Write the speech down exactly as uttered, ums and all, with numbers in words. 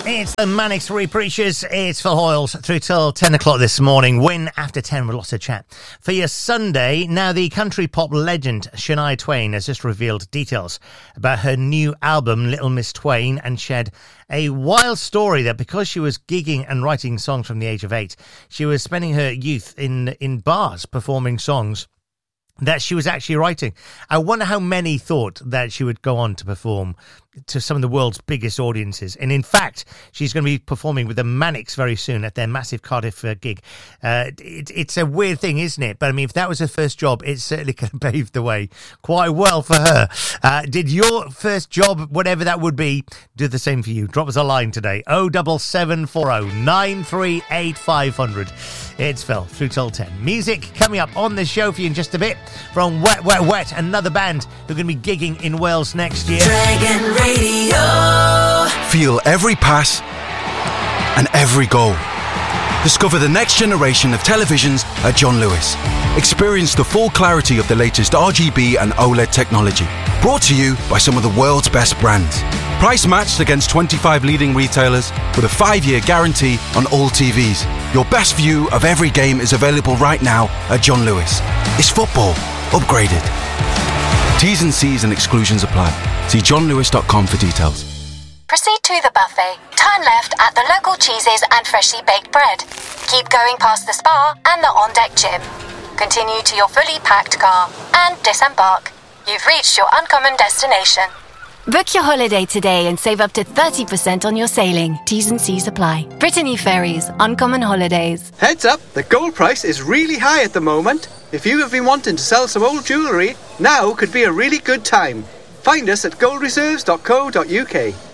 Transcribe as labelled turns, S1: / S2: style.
S1: It's the Manics Repreachers. It's Phil Hoyles through till ten o'clock this morning. Win after ten with lots of chat. For your Sunday, now the country pop legend Shania Twain has just revealed details about her new album, Little Miss Twain, and shared a wild story that because she was gigging and writing songs from the age of eight, she was spending her youth in, in bars performing songs that she was actually writing. I wonder how many thought that she would go on to perform to some of the world's biggest audiences. And in fact, she's going to be performing with the Manics very soon at their massive Cardiff uh, gig. Uh, it, it's a weird thing, isn't it? But I mean, if that was her first job, it's certainly going to pave the way quite well for her. Uh, did your first job, whatever that would be, do the same for you? Drop us a line today. oh seven seven four oh nine three eight five hundred. It's Phil through till ten. Music coming up on the show for you in just a bit from Wet Wet Wet, another band who are going to be gigging in Wales next year.
S2: Dragon Radio.
S3: Feel every pass and every goal. Discover the next generation of televisions at John Lewis. Experience the full clarity of the latest R G B and OLED technology. Brought to you by some of the world's best brands. Price matched against twenty-five leading retailers with a five-year guarantee on all T Vs. Your best view of every game is available right now at John Lewis. It's football upgraded. T's and C's and exclusions apply. See john lewis dot com for details.
S4: Proceed to the buffet. Turn left at the local cheeses and freshly baked bread. Keep going past the spa and the on-deck gym. Continue to your fully packed car and disembark. You've reached your uncommon destination.
S5: Book your holiday today and save up to thirty percent on your sailing. T's and C's apply. Brittany Ferries, Uncommon Holidays.
S6: Heads up, the gold price is really high at the moment. If you have been wanting to sell some old jewellery, now could be a really good time. Find us at gold reserves dot co dot uk.